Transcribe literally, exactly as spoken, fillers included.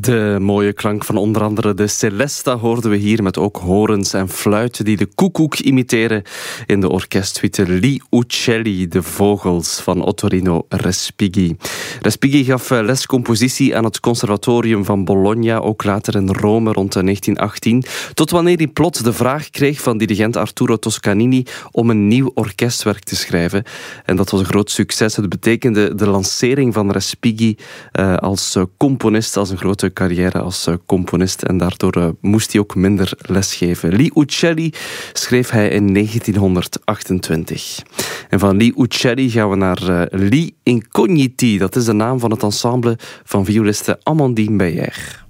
De mooie klank van onder andere de Celesta hoorden we hier, met ook horens en fluiten die de koekoek imiteren in de orkestsuite Gli Uccelli, de vogels van Ottorino Respighi. Respighi gaf les compositie aan het conservatorium van Bologna, ook later in Rome rond negentien achttien, tot wanneer hij plots de vraag kreeg van dirigent Arturo Toscanini om een nieuw orkestwerk te schrijven. En dat was een groot succes. Het betekende de lancering van Respighi uh, als uh, componist, als een grote carrière als uh, componist. En daardoor uh, moest hij ook minder lesgeven. Gli Uccelli schreef hij in negentienhonderdachtentwintig. En van Gli Uccelli gaan we naar uh, Gli Incogniti. Dat is de naam van het ensemble van violiste Amandine Beyer.